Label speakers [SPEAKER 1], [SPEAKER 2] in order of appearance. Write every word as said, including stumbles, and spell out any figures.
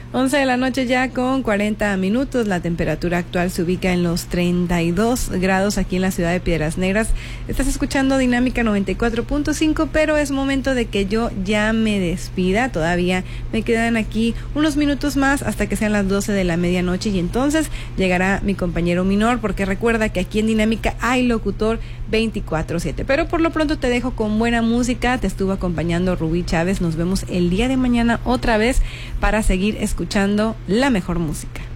[SPEAKER 1] once de la noche ya con cuarenta minutos. La temperatura actual se ubica en los treinta y dos grados aquí en la ciudad de Piedras Negras. Estás escuchando Dinámica noventa y cuatro punto cinco, pero es momento de que yo ya me despida. Todavía me quedan aquí unos minutos más hasta que sean las doce de la medianoche y entonces llegará mi compañero Minor, porque recuerda que aquí en Dinámica hay locutor veinticuatro siete. Pero por lo pronto te dejo con buena música. Te estuvo acompañando Rubí Chávez. Nos vemos el día de mañana otra vez para seguir escuchando la mejor música.